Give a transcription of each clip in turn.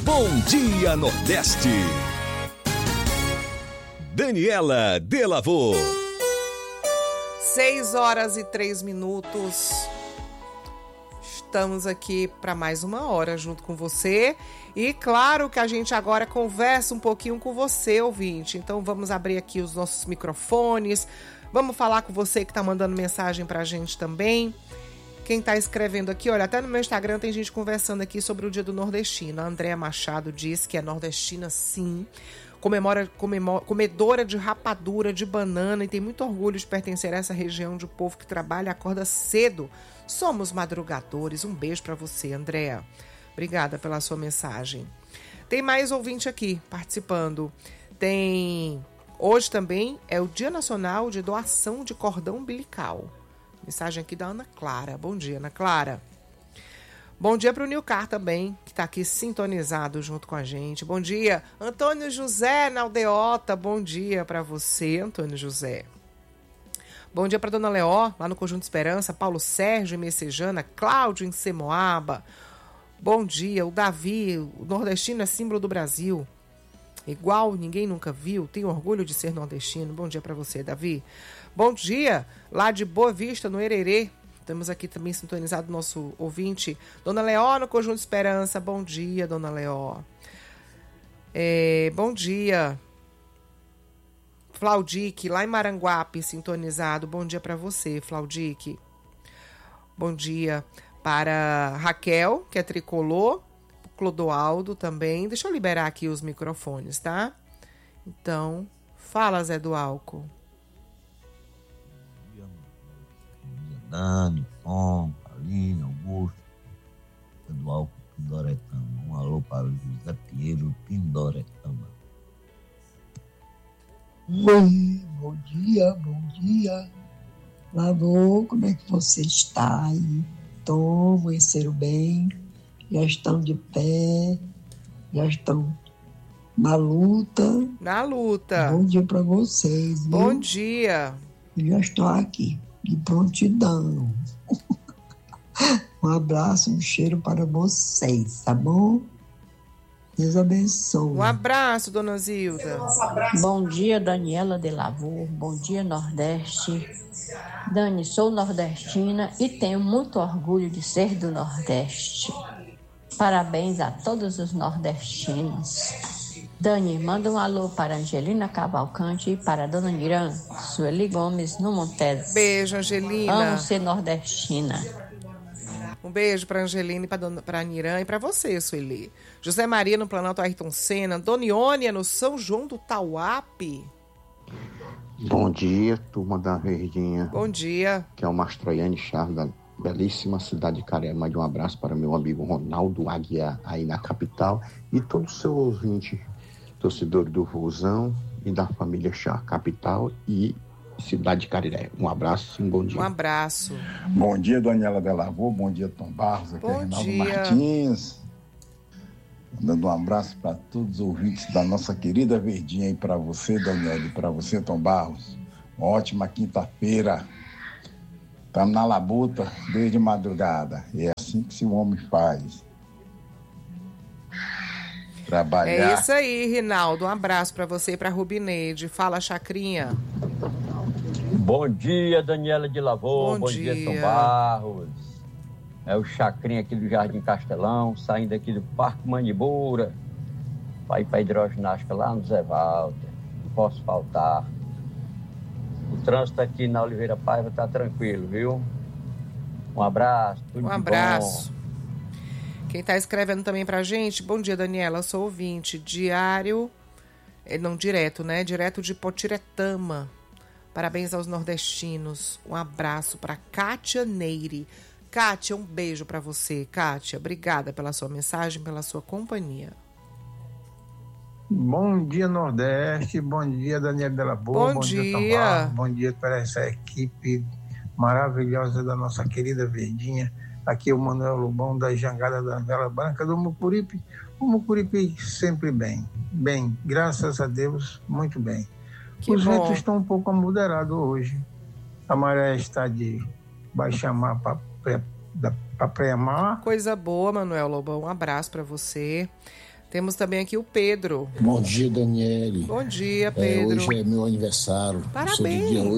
Bom Dia Nordeste. Daniela Delavô. 6h03. Estamos aqui para mais uma hora junto com você. E claro que a gente agora conversa um pouquinho com você, ouvinte. Então vamos abrir aqui os nossos microfones. Vamos falar com você que está mandando mensagem para a gente também. Quem está escrevendo aqui, olha, até no meu Instagram tem gente conversando aqui sobre o Dia do Nordestino. A Andréa Machado diz que é nordestina, sim. Comedora de rapadura, de banana, e tem muito orgulho de pertencer a essa região de povo que trabalha e acorda cedo. Somos madrugadores. Um beijo para você, Andréa. Obrigada pela sua mensagem. Tem mais ouvinte aqui participando. Hoje também é o Dia Nacional de Doação de Cordão Umbilical. Mensagem aqui da Ana Clara. Bom dia, Ana Clara. Bom dia para o Nilcar também, que está aqui sintonizado junto com a gente. Bom dia, Antônio José na Aldeota. Bom dia para você, Antônio José. Bom dia para Dona Leó, lá no Conjunto Esperança. Paulo Sérgio em Messejana. Cláudio em Semoaba. Bom dia, o Davi. O nordestino é símbolo do Brasil. Igual ninguém nunca viu. Tenho orgulho de ser nordestino. Bom dia para você, Davi. Bom dia, lá de Boa Vista, no Hererê. Temos aqui também sintonizado nosso ouvinte, Dona Leó, no Conjunto Esperança. Bom dia, Dona Leó. Bom dia, Flaudique, lá em Maranguape, sintonizado. Bom dia para você, Flaudique. Bom dia para Raquel, que é tricolor. Clodoaldo também. Deixa eu liberar aqui os microfones, tá? Então, fala, Zé do Álcool. Dani, Tom, Aline, Augusto, Eduardo Pindoretama. Um alô para o José Pinheiro Pindoretama. Oi, bom dia. Lavô, como é que você está aí? Tom, amanheceram bem? Já estão de pé? Já estão na luta? Na luta. Bom dia para vocês, viu? Bom dia. Eu já estou aqui, de prontidão. Um abraço, um cheiro para vocês, tá bom? Deus abençoe. Um abraço, Dona Zilda. Bom dia, Daniela Delavô. Bom dia, Nordeste. Dani, sou nordestina e tenho muito orgulho de ser do Nordeste. Parabéns a todos os nordestinos. Dani, manda um alô para Angelina Cavalcante e para Dona Nirã, Sueli Gomes, no Montes. Beijo, Angelina. Amo ser nordestina. Um beijo para Angelina e para Nirã e para você, Sueli. José Maria no Planalto Ayrton Senna. Dona Iônia no São João do Tauape. Bom dia, turma da Verdinha. Bom dia. Que é o Mastroianni Charles da belíssima cidade de Carema. Um abraço para meu amigo Ronaldo Aguiar, aí na capital, e todos os seus ouvintes, torcedores do Vozão e da família Chá, capital e cidade de Cariré. Um abraço e um bom dia. Um abraço. Bom dia, Daniela Delavô. Bom dia, Tom Barros. Aqui é Reinaldo Martins. Dando um abraço para todos os ouvintes da nossa querida Verdinha, aí para você, Daniela, e para você, Tom Barros. Uma ótima quinta-feira. Estamos na labuta desde madrugada. É assim que o homem faz. Trabalhar. É isso aí, Rinaldo. Um abraço para você e para Rubineide. Fala, Chacrinha. Bom dia, Daniela Delavô. Bom dia, Tom Barros. É o Chacrinha aqui do Jardim Castelão, saindo aqui do Parque Manibura, para ir para a hidroginástica lá no Zé Walter. Não posso faltar. O trânsito aqui na Oliveira Paiva tá tranquilo, viu? Um abraço, tudo de abraço. Bom. Quem tá escrevendo também pra gente, bom dia, Daniela, eu sou ouvinte, diário, não direto, né? Direto de Potiretama. Parabéns aos nordestinos. Um abraço pra Kátia Neire. Kátia, um beijo pra você. Kátia, obrigada pela sua mensagem, pela sua companhia. Bom dia, Nordeste. Bom dia, Daniela Delavô. Bom dia. Bom dia para essa equipe maravilhosa da nossa querida Verdinha. Aqui é o Manuel Lobão, da Jangada da Vela Branca do Mucuripe. O Mucuripe sempre bem. Bem, graças a Deus, muito bem. Os ventos estão um pouco amoderados hoje. A maré está de baixa mar para pré-mar. Coisa boa, Manuel Lobão. Um abraço para você. Temos também aqui o Pedro. Bom dia, Daniele. Bom dia, Pedro. Hoje é meu aniversário. Parabéns. Sou do dia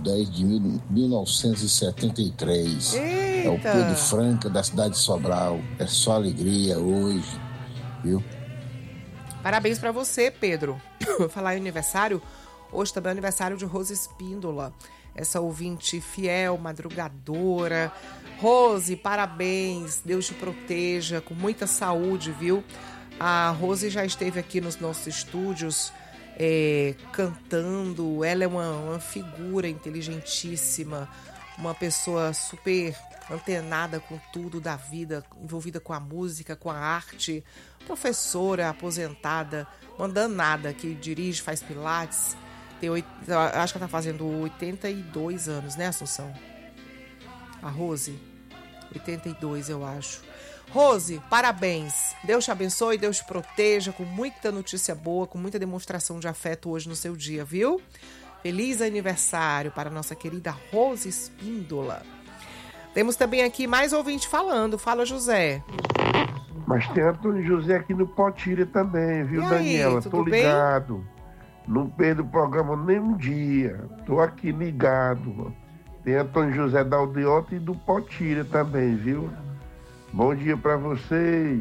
8/10/1973. Eita. É o Pedro Franca, da cidade de Sobral. É só alegria hoje, viu? Parabéns para você, Pedro. Falar em aniversário, hoje também é aniversário de Rose Espíndola. Essa ouvinte fiel, madrugadora. Rose, parabéns. Deus te proteja, com muita saúde, viu? A Rose já esteve aqui nos nossos estúdios cantando. Ela é uma figura inteligentíssima, uma pessoa super antenada com tudo da vida, envolvida com a música, com a arte, professora aposentada, uma danada que dirige, faz pilates. Acho que ela está fazendo 82 anos, né, Assunção? A Rose? 82, eu acho. Rose, parabéns. Deus te abençoe, Deus te proteja, com muita notícia boa, com muita demonstração de afeto hoje no seu dia, viu? Feliz aniversário para a nossa querida Rose Espíndola. Temos também aqui mais ouvinte falando. Fala, José. Mas tem Antônio José aqui no Potira também, viu, e aí, Daniela? tudo Tô ligado. Bem? Não perdo o programa nem um dia. Tô aqui ligado. Tem Antônio José da Aldeota e do Potira também, viu? Bom dia para vocês.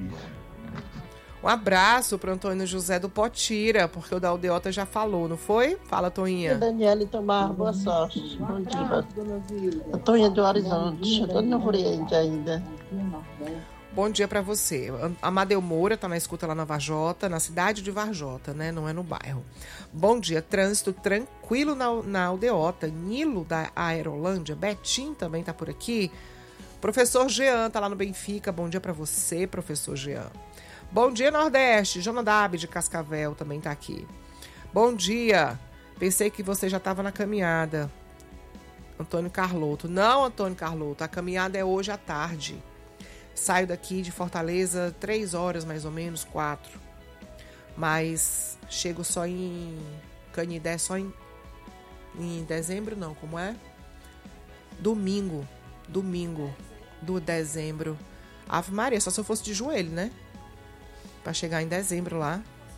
Um abraço para Antônio José do Potira, porque o da Aldeota já falou, não foi? Fala, Toinha. Daniela e Tomar, boa sorte. Bom dia. Toinha do Horizonte, eu tô no Oriente ainda. Bom dia para você. Amadeu Moura tá na escuta lá na Varjota, na cidade de Varjota, né? Não é no bairro. Bom dia, trânsito tranquilo na Aldeota. Nilo da Aerolândia, Betim também tá por aqui. Professor Jean tá lá no Benfica. Bom dia para você, professor Jean. Bom dia, Nordeste. Jonadab de Cascavel também tá aqui. Bom dia. Pensei que você já estava na caminhada. Antônio Carloto. Não, Antônio Carloto. A caminhada é hoje à tarde. Saio daqui de Fortaleza 3 horas, mais ou menos, 4. Mas chego só em Canidé, só em dezembro, não. Como é? Domingo do dezembro. Ave Maria, só se eu fosse de joelho, né? Pra chegar em dezembro lá.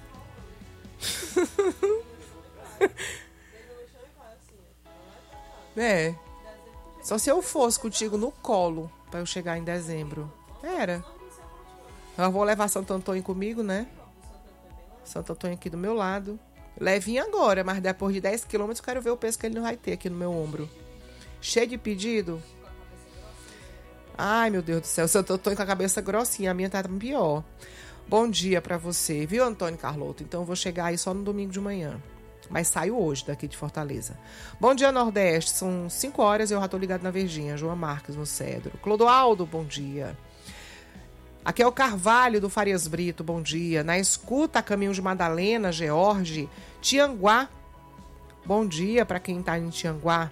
Só se eu fosse contigo no colo pra eu chegar em dezembro. Era. Eu vou levar Santo Antônio comigo, né? Santo Antônio aqui do meu lado. Levinho agora, mas depois de 10 quilômetros eu quero ver o peso que ele não vai ter aqui no meu ombro. Cheio de pedido. Ai, meu Deus do céu. Eu tô com a cabeça grossinha. A minha tá pior. Bom dia pra você, viu, Antônio Carloto? Então eu vou chegar aí só no domingo de manhã. Mas saio hoje daqui de Fortaleza. Bom dia, Nordeste. São 5 horas e eu já tô ligado na Verdinha. João Marques no Cedro. Clodoaldo, bom dia. Aqui é o Carvalho do Farias Brito. Bom dia. Na escuta, caminho de Madalena, George, Tianguá. Bom dia pra quem tá em Tianguá.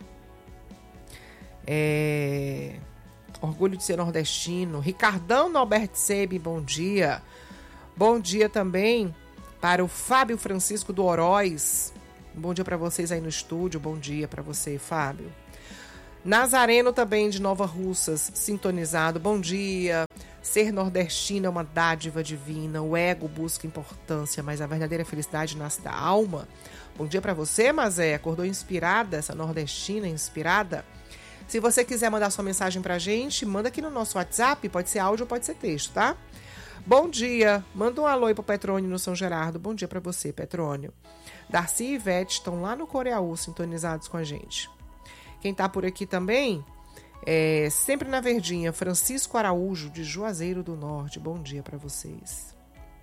Orgulho de ser nordestino. Ricardão Norbert Sebe, bom dia. Bom dia também para o Fábio Francisco do Oroz. Bom dia para vocês aí no estúdio. Bom dia para você, Fábio. Nazareno também de Nova Russas, sintonizado. Bom dia. Ser nordestino é uma dádiva divina. O ego busca importância, mas a verdadeira felicidade nasce da alma. Bom dia para você, Mazé. Acordou inspirada, essa nordestina inspirada? Se você quiser mandar sua mensagem pra gente, manda aqui no nosso WhatsApp, pode ser áudio ou pode ser texto, tá? Bom dia, manda um alô aí pro Petrônio no São Gerardo. Bom dia pra você, Petrônio. Darcy e Ivete estão lá no Coreaú, sintonizados com a gente. Quem tá por aqui também, sempre na Verdinha, Francisco Araújo, de Juazeiro do Norte. Bom dia pra vocês.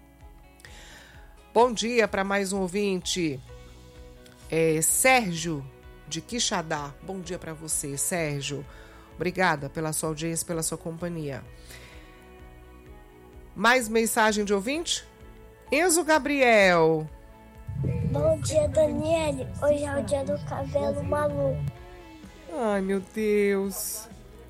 Bom dia para mais um ouvinte, Sérgio de Quixadá. Bom dia para você, Sérgio. Obrigada pela sua audiência, pela sua companhia. Mais mensagem de ouvinte? Enzo Gabriel. Bom dia, Daniele. Hoje é o dia do cabelo maluco. Ai, meu Deus.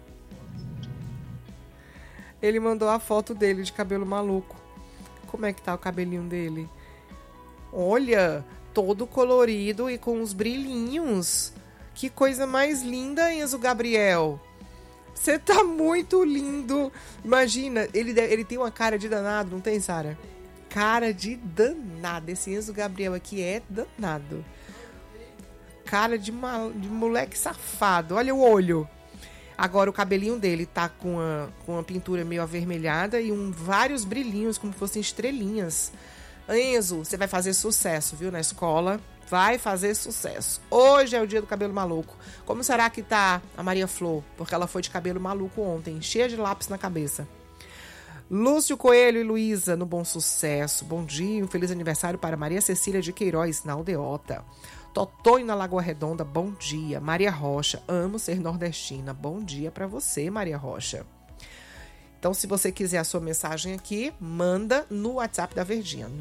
Ele mandou a foto dele de cabelo maluco. Como é que tá o cabelinho dele? Olha, todo colorido e com os brilhinhos. Que coisa mais linda, Enzo Gabriel. Você tá muito lindo. Imagina, ele tem uma cara de danado, não tem, Sara? cara de danado. Esse Enzo Gabriel aqui é danado. Cara de moleque safado. Olha o olho. Agora o cabelinho dele tá com uma pintura meio avermelhada e vários brilhinhos, como se fossem estrelinhas. Enzo, você vai fazer sucesso, viu, na escola. Vai fazer sucesso. Hoje é o dia do cabelo maluco. Como será que tá a Maria Flor? Porque ela foi de cabelo maluco ontem, cheia de lápis na cabeça. Lúcio Coelho e Luísa, no Bom Sucesso. Bom dia, um feliz aniversário para Maria Cecília de Queiroz, na Aldeota. Totonho na Lagoa Redonda, bom dia. Maria Rocha, amo ser nordestina. Bom dia para você, Maria Rocha. Então, se você quiser a sua mensagem aqui, manda no WhatsApp da Verdinha,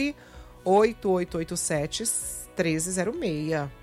98887-1306.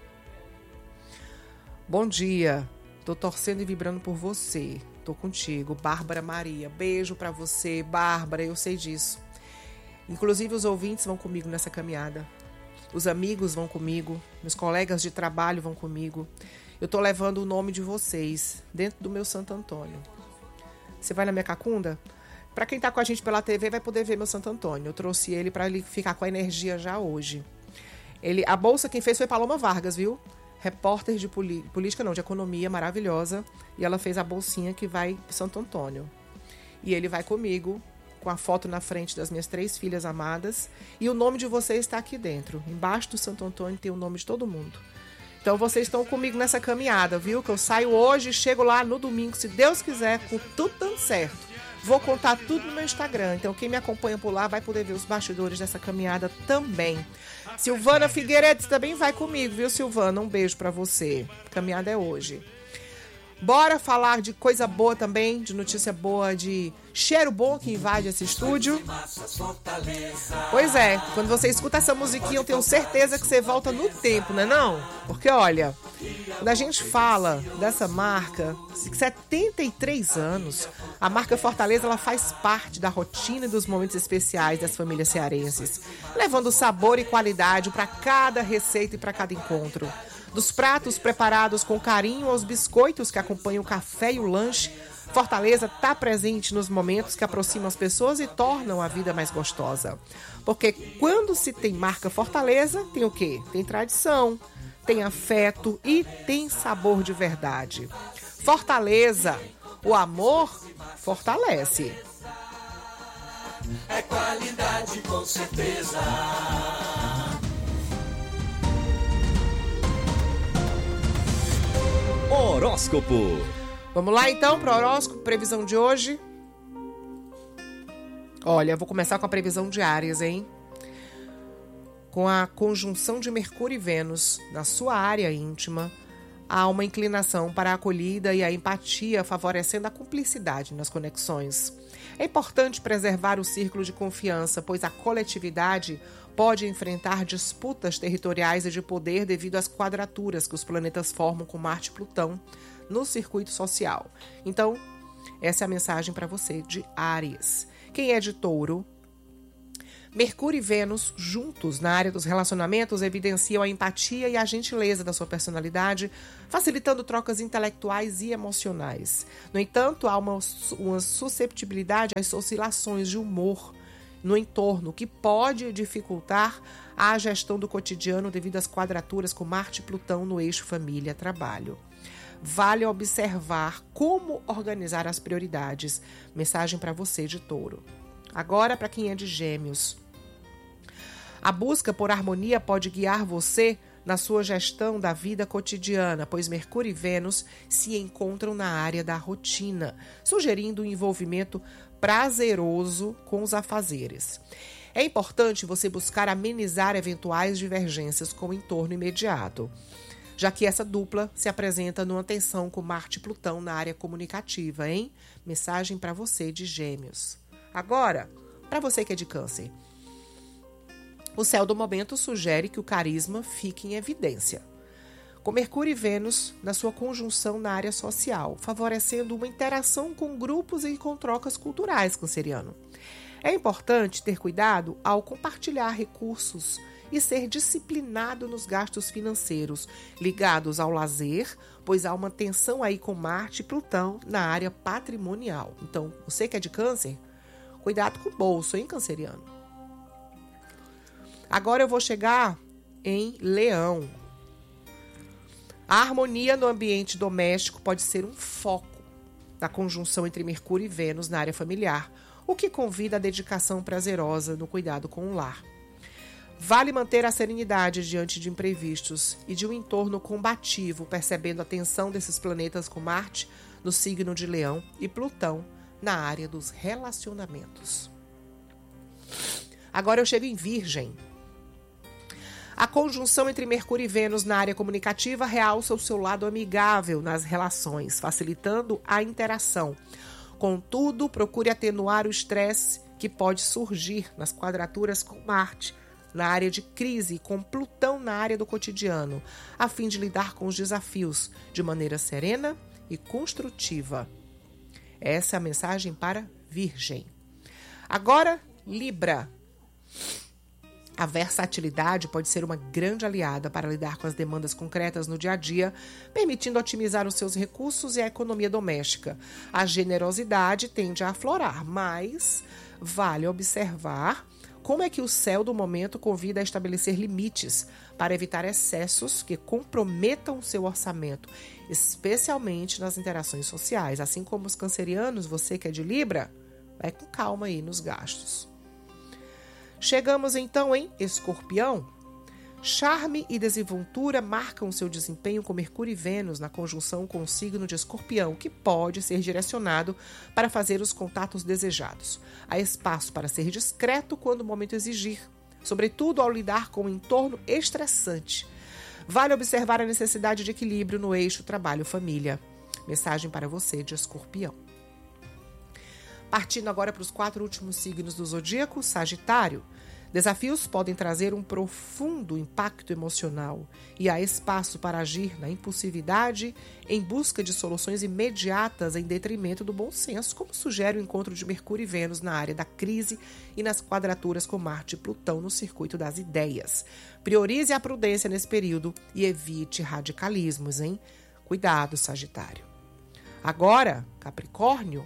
Bom dia, tô torcendo e vibrando por você. Tô contigo, Bárbara Maria. Beijo pra você, Bárbara, eu sei disso. Inclusive, os ouvintes vão comigo nessa caminhada. Os amigos vão comigo, meus colegas de trabalho vão comigo. Eu tô levando o nome de vocês dentro do meu Santo Antônio. Você vai na minha cacunda? Pra quem tá com a gente pela TV vai poder ver meu Santo Antônio. Eu trouxe ele pra ele ficar com a energia já hoje. A bolsa quem fez foi Paloma Vargas, viu? Repórter de política, não, de economia, maravilhosa. E ela fez a bolsinha que vai pro Santo Antônio. E ele vai comigo, com a foto na frente das minhas 3 filhas amadas. E o nome de vocês está aqui dentro. Embaixo do Santo Antônio tem o nome de todo mundo. Então vocês estão comigo nessa caminhada, viu? Que eu saio hoje e chego lá no domingo, se Deus quiser, com tudo dando certo. Vou contar tudo no meu Instagram. Então quem me acompanha por lá vai poder ver os bastidores dessa caminhada também. Silvana Figueiredo também vai comigo, viu, Silvana? Um beijo pra você. A caminhada é hoje. Bora falar de coisa boa também, de notícia boa, de cheiro bom que invade esse estúdio. Pois é, quando você escuta essa musiquinha, eu tenho certeza que você volta no tempo, não é não? Porque olha, quando a gente fala dessa marca, 73 anos, a marca Fortaleza ela faz parte da rotina e dos momentos especiais das famílias cearenses, levando sabor e qualidade para cada receita e para cada encontro. Dos pratos preparados com carinho aos biscoitos que acompanham o café e o lanche, Fortaleza está presente nos momentos que aproximam as pessoas e tornam a vida mais gostosa. Porque quando se tem marca Fortaleza, tem o quê? Tem tradição, tem afeto e tem sabor de verdade. Fortaleza, o amor fortalece. É qualidade com certeza. Horóscopo. Vamos lá então para o horóscopo, previsão de hoje. Olha, vou começar com a previsão de Áries, hein? Com a conjunção de Mercúrio e Vênus na sua área íntima, há uma inclinação para a acolhida e a empatia, favorecendo a cumplicidade nas conexões. É importante preservar o círculo de confiança, pois a coletividade pode enfrentar disputas territoriais e de poder devido às quadraturas que os planetas formam com Marte e Plutão no circuito social. Então, essa é a mensagem para você de Áries. Quem é de Touro? Mercúrio e Vênus, juntos na área dos relacionamentos, evidenciam a empatia e a gentileza da sua personalidade, facilitando trocas intelectuais e emocionais. No entanto, há uma susceptibilidade às oscilações de humor no entorno, que pode dificultar a gestão do cotidiano devido às quadraturas com Marte e Plutão no eixo família-trabalho. Vale observar como organizar as prioridades. Mensagem para você de Touro. Agora, para quem é de Gêmeos. A busca por harmonia pode guiar você na sua gestão da vida cotidiana, pois Mercúrio e Vênus se encontram na área da rotina, sugerindo um envolvimento prazeroso com os afazeres. É importante você buscar amenizar eventuais divergências com o entorno imediato, já que essa dupla se apresenta numa tensão com Marte e Plutão na área comunicativa, hein? Mensagem para você de Gêmeos. Agora, para você que é de Câncer. O céu do momento sugere que o carisma fique em evidência, com Mercúrio e Vênus na sua conjunção na área social, favorecendo uma interação com grupos e com trocas culturais, canceriano. É importante ter cuidado ao compartilhar recursos e ser disciplinado nos gastos financeiros ligados ao lazer, pois há uma tensão aí com Marte e Plutão na área patrimonial. Então, você que é de Câncer, cuidado com o bolso, hein, canceriano? Agora eu vou chegar em Leão. A harmonia no ambiente doméstico pode ser um foco da conjunção entre Mercúrio e Vênus na área familiar, o que convida à dedicação prazerosa no cuidado com o lar. Vale manter a serenidade diante de imprevistos e de um entorno combativo, percebendo a tensão desses planetas com Marte no signo de Leão e Plutão na área dos relacionamentos. Agora eu chego em Virgem. A conjunção entre Mercúrio e Vênus na área comunicativa realça o seu lado amigável nas relações, facilitando a interação. Contudo, procure atenuar o estresse que pode surgir nas quadraturas com Marte na área de crise e com Plutão na área do cotidiano, a fim de lidar com os desafios de maneira serena e construtiva. Essa é a mensagem para Virgem. Agora, Libra. A versatilidade pode ser uma grande aliada para lidar com as demandas concretas no dia a dia, permitindo otimizar os seus recursos e a economia doméstica. A generosidade tende a aflorar, mas vale observar como é que o céu do momento convida a estabelecer limites para evitar excessos que comprometam o seu orçamento, especialmente nas interações sociais. Assim como os cancerianos, você que é de Libra, vai com calma aí nos gastos. Chegamos então em Escorpião. Charme e desenvoltura marcam seu desempenho com Mercúrio e Vênus na conjunção com o signo de Escorpião, que pode ser direcionado para fazer os contatos desejados. Há espaço para ser discreto quando o momento exigir, sobretudo ao lidar com um entorno estressante. Vale observar a necessidade de equilíbrio no eixo trabalho-família. Mensagem para você de Escorpião. Partindo agora para os 4 últimos signos do zodíaco, Sagitário. Desafios podem trazer um profundo impacto emocional e há espaço para agir na impulsividade em busca de soluções imediatas em detrimento do bom senso, como sugere o encontro de Mercúrio e Vênus na área da crise e nas quadraturas com Marte e Plutão no circuito das ideias. Priorize a prudência nesse período e evite radicalismos, hein? Cuidado, Sagitário. Agora, Capricórnio.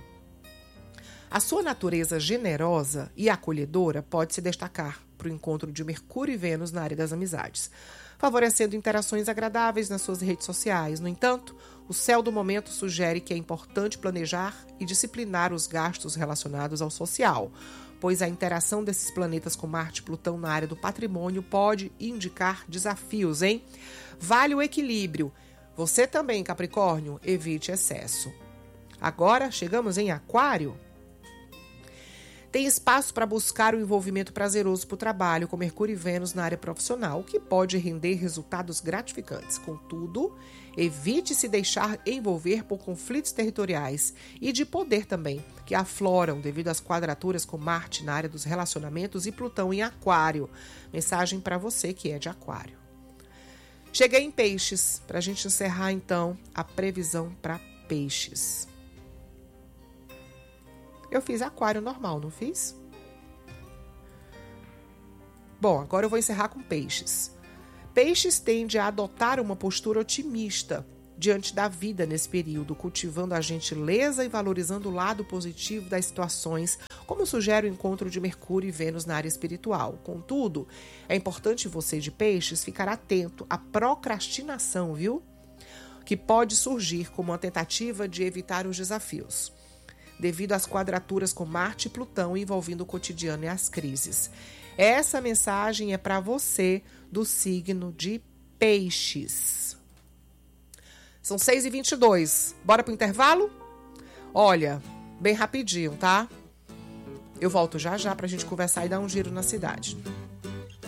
A sua natureza generosa e acolhedora pode se destacar para o encontro de Mercúrio e Vênus na área das amizades, favorecendo interações agradáveis nas suas redes sociais. No entanto, o céu do momento sugere que é importante planejar e disciplinar os gastos relacionados ao social, pois a interação desses planetas com Marte e Plutão na área do patrimônio pode indicar desafios, hein? Vale o equilíbrio. Você também, Capricórnio, evite excesso. Agora, chegamos em Aquário. Tem espaço para buscar o envolvimento prazeroso para o trabalho com Mercúrio e Vênus na área profissional, o que pode render resultados gratificantes. Contudo, evite se deixar envolver por conflitos territoriais e de poder também, que afloram devido às quadraturas com Marte na área dos relacionamentos e Plutão em Aquário. Mensagem para você que é de Aquário. Cheguei em Peixes, para a gente encerrar então a previsão para Peixes. Eu fiz Aquário normal, não fiz? Bom, agora eu vou encerrar com Peixes. Peixes tende a adotar uma postura otimista diante da vida nesse período, cultivando a gentileza e valorizando o lado positivo das situações, como sugere o encontro de Mercúrio e Vênus na área espiritual. Contudo, é importante você de Peixes ficar atento à procrastinação, viu? Que pode surgir como uma tentativa de evitar os desafios, devido às quadraturas com Marte e Plutão envolvendo o cotidiano e as crises. Essa mensagem é para você do signo de Peixes. São 6h22. Bora pro intervalo? Olha, bem rapidinho, tá? Eu volto já já pra gente conversar e dar um giro na cidade.